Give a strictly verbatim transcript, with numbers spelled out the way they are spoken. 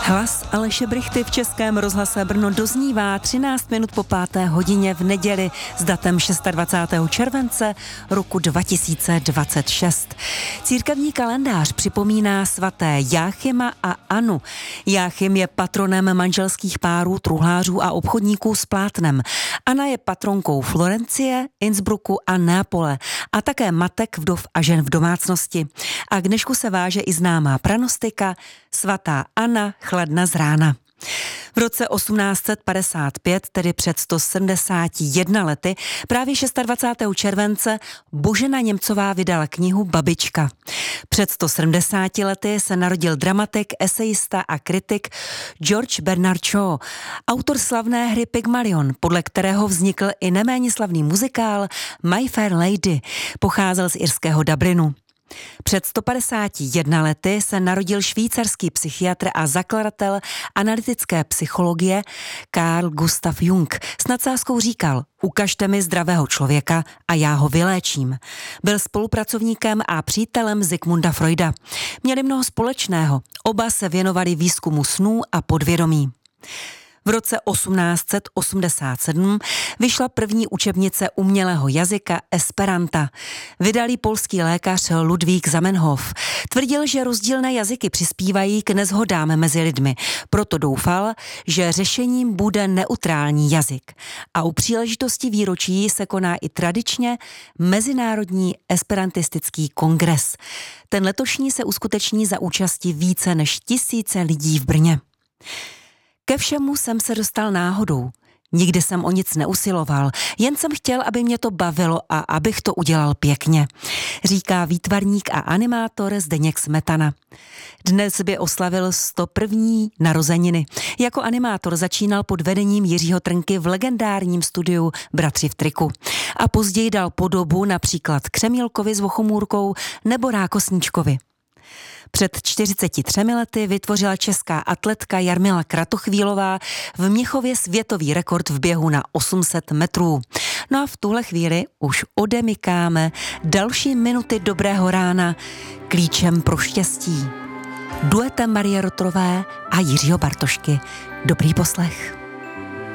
Hlas Aleše Brychty v Českém rozhlase Brno doznívá třináct minut po páté hodině v neděli s datem dvacátého šestého července roku dva tisíce dvacet šest. Církevní kalendář připomíná svaté Jáchyma a Annu. Jáchym je patronem manželských párů, truhlářů a obchodníků s plátnem. Anna je patronkou Florencie, Innsbrucku a Neapole a také matek, vdov a žen v domácnosti. A k dnešku se váže i známá pranostika svatá Anna Chladna z rána. V roce osmnáct set padesát pět, tedy před sto sedmdesáti jedné lety, právě dvacátého šestého července Božena Němcová vydala knihu Babička. Před sto sedmdesáti lety se narodil dramatik, esejista a kritik George Bernard Shaw, autor slavné hry Pygmalion, podle kterého vznikl i neméně slavný muzikál My Fair Lady, pocházel z irského Dublinu. Před sto padesáti jedné lety se narodil švýcarský psychiatr a zakladatel analytické psychologie Carl Gustav Jung. S nadsázkou říkal: ukažte mi zdravého člověka a já ho vyléčím. Byl spolupracovníkem a přítelem Sigmunda Freuda. Měli mnoho společného. Oba se věnovali výzkumu snů a podvědomí. V roce osmnáct set osmdesát sedm vyšla první učebnice umělého jazyka Esperanta. Vydal ji polský lékař Ludvík Zamenhof. Tvrdil, že rozdílné jazyky přispívají k neshodám mezi lidmi. Proto doufal, že řešením bude neutrální jazyk. A u příležitosti výročí se koná i tradičně Mezinárodní esperantistický kongres. Ten letošní se uskuteční za účasti více než tisíce lidí v Brně. Ke všemu jsem se dostal náhodou. Nikdy jsem o nic neusiloval, jen jsem chtěl, aby mě to bavilo a abych to udělal pěkně, říká výtvarník a animátor Zdeněk Smetana. Dnes by oslavil sto první narozeniny. Jako animátor začínal pod vedením Jiřího Trnky v legendárním studiu Bratři v triku. A později dal podobu například Křemílkovi s Vochomůrkou nebo Rákosníčkovi. Před čtyřiceti třemi lety vytvořila česká atletka Jarmila Kratochvílová v Mnichově světový rekord v běhu na osm set metrů. No a v tuhle chvíli už odemykáme další minuty dobrého rána klíčem pro štěstí. Duetem Marie Rotrové a Jiřího Bartošky. Dobrý poslech.